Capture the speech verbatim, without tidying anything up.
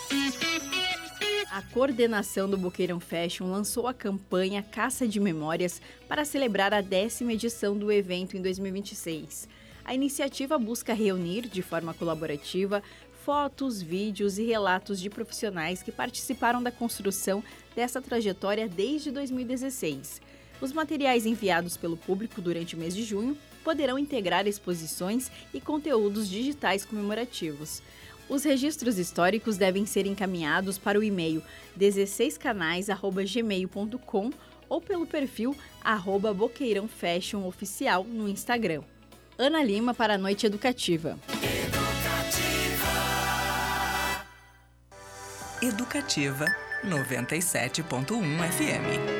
A coordenação do Boqueirão Fashion lançou a campanha Caça de Memórias para celebrar a décima edição do evento em dois mil e vinte e seis. A iniciativa busca reunir, de forma colaborativa, fotos, vídeos e relatos de profissionais que participaram da construção dessa trajetória desde dois mil e dezesseis. Os materiais enviados pelo público durante o mês de junho poderão integrar exposições e conteúdos digitais comemorativos. Os registros históricos devem ser encaminhados para o e-mail dezesseis canais arroba gmail ponto com ou pelo perfil arroba Boqueirão Fashion Oficial no Instagram. Ana Lima para a Noite Educativa. Educativa noventa e sete ponto um F M.